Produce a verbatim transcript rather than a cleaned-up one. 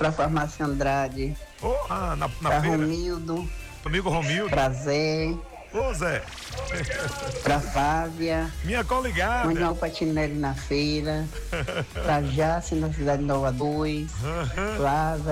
pra Farmácia Andrade. Oh, ah, na, na pra feira. Romildo. Amigo Romildo. Pra Zé. Ô, Zé. Pra Fábia. Minha coligada. Manuel Patinelli na feira. Pra Jace, na cidade de Nova dois. Lázaro.